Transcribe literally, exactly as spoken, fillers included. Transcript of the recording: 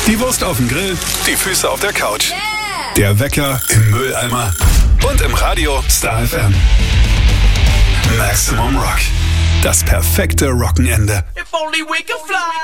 Die Wurst auf dem Grill, die Füße auf der Couch. Yeah. Der Wecker im Mülleimer und im Radio Star F M. Maximum Rock. Das perfekte Rockenende. If only we could fly.